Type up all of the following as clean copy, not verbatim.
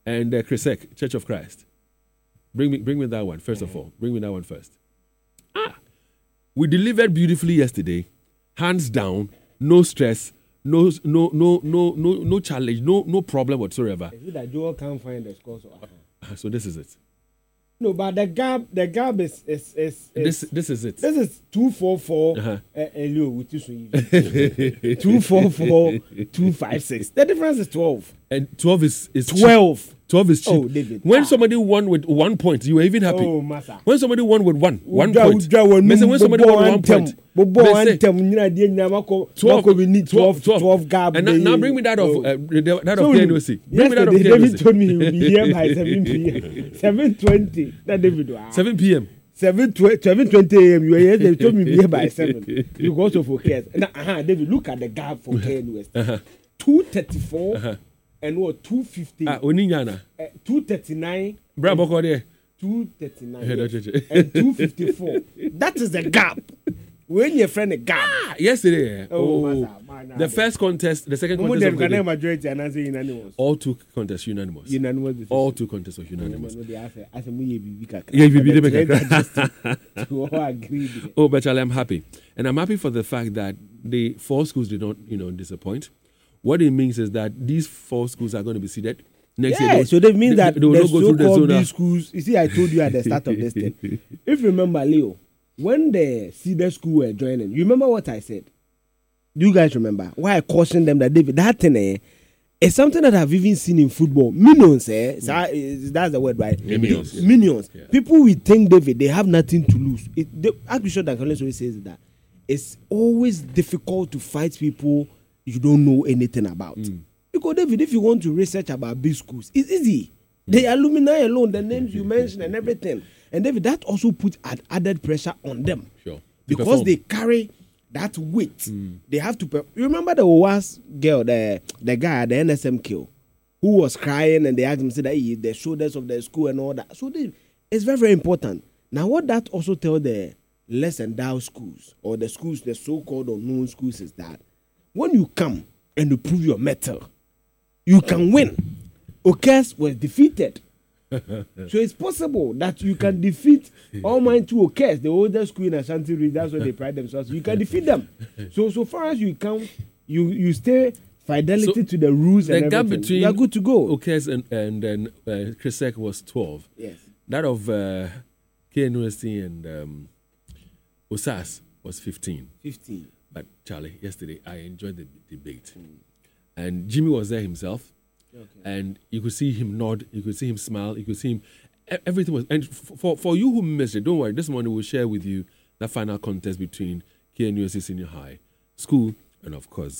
and Cresek, Church of Christ. Bring me that one first of all. Bring me that one first. We delivered beautifully yesterday, hands down, no stress, no challenge, no problem whatsoever. Is it that Joel can't find the scores? So this is it. No, but the gap is this is it. This is 244. Elio, which is 244, 256. The difference is 12. And 12 is 12. 12 is cheap. Oh, David. When somebody won with 1 point, you were even happy. Oh, massa. When somebody won with one point. When somebody won with 1 point. 12 gap. And now bring me that of KNUST. Bring me that of KNUST. David told me he will be here by 7 p.m. 7:20. That David. 7 p.m. 7:20 a.m. You were here. They told me be here by 7. You go to focus. Now, David, look at the gap for KNUST. 234 and what 250. Oninyana. 239. Bravo, there. 239 and 254. That is the gap. When your friend a gap. Yesterday. Man, the first contest, the second contest. Majority and answer unanimous. All 2 contests unanimous. All 2 contests were unanimous. Oh, but Charlie, I'm happy. And I'm happy for the fact that the 4 schools did not, disappoint. What it means is that these 4 schools are going to be seeded next year. So that means that they will not go through the so-called zone. these schools, you see, I told you at the start of this thing. If you remember, Leo, when the seeded school were joining, you remember what I said? Do you guys remember? Why I cautioned them that David, that thing is something that I've even seen in football. Minions, that's the word, right? Minions. Yeah. People will think, David, they have nothing to lose. Archbishop Duncan always says that it's always difficult to fight people you don't know anything about. Because, David, if you want to research about big schools, it's easy. The alumni alone, the names you mentioned and everything. And David, that also puts added pressure on them. Sure. Because they carry that weight. They have to. You remember the OWAS girl, the guy at the NSM kill, who was crying and they asked him, say that the shoulders of the school and all that. So it's very, very important. Now, what that also tells the less endowed schools or the schools, the so-called unknown schools, is that when you come and you prove your mettle, you can win. Okes was defeated. So it's possible that you can defeat all mine two Okes, the oldest school in Ashanti region. That's what they pride themselves. You can defeat them. So far as you come, you stay fidelity to the rules and everything. The gap between you are good to go. Okes and then Cresek was 12. Yes. That of KNUST and OSAS was 15. 15. But Charlie, yesterday I enjoyed the debate, and Jimmy was there himself. Okay. And you could see him nod, you could see him smile, you could see him. Everything was. And for you who missed it, don't worry. This morning we'll share with you the final contest between KNUST Senior High School and, of course,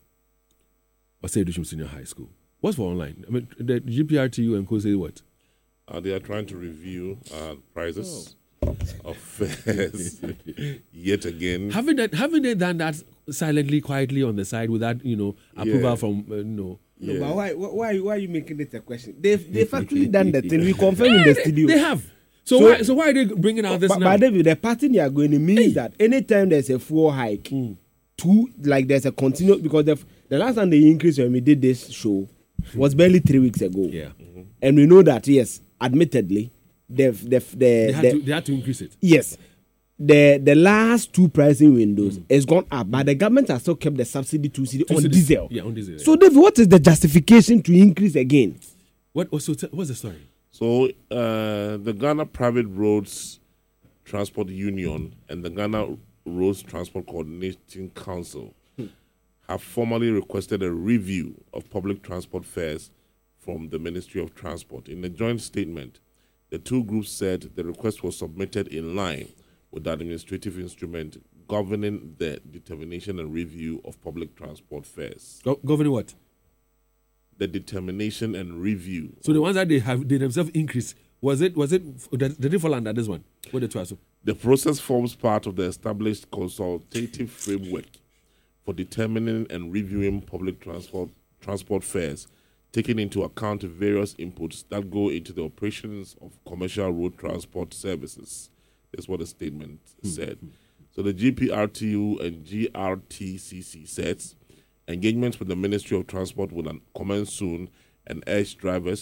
Osei Dushim Senior High School. What's for online? I mean, the GPRTU and co say what? They are trying to review prizes of fares yet again. Haven't they done that silently, quietly on the side without approval from Yeah. No, but why are you making it a question? They've actually done that thing. We confirm in the studio. They have. So why are they bringing out this now? But David, the pattern you are going to mean that anytime there's a fuel hike, there's a continuous, because the last time they increased when we did this show was barely 3 weeks ago. Yeah. Mm-hmm. And we know that, yes, admittedly, they had to increase it. Yes. The last 2 pricing windows has gone up, but the government has still kept the subsidy on diesel. Yeah, on diesel. So, David, what is the justification to increase again? What's the story? So, the Ghana Private Roads Transport Union and the Ghana Roads Transport Coordinating Council have formally requested a review of public transport fares from the Ministry of Transport. In a joint statement, the 2 groups said the request was submitted in line with the administrative instrument governing the determination and review of public transport fares. Governing what? The determination and review. So the ones that they themselves increased, did they fall under this one? The process forms part of the established consultative framework for determining and reviewing public transport fares, taking into account various inputs that go into the operations of commercial road transport services. That's what the statement said. So the GPRTU and GRTCC says engagements with the Ministry of Transport will commence soon and urge drivers